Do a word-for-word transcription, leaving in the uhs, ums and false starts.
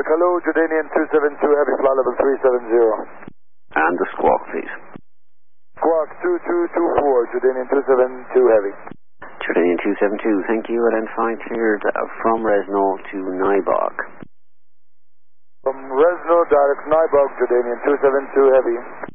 hello, Jordanian two seven two, heavy, flight level three seven zero. And the squawk, please. Squawk two two two four, Jordanian two seven two, heavy. Jordanian two seven two, thank you. Identifying cleared from Resno to Nybog. From Resno, direct Nybog, Jordanian two seven two, heavy.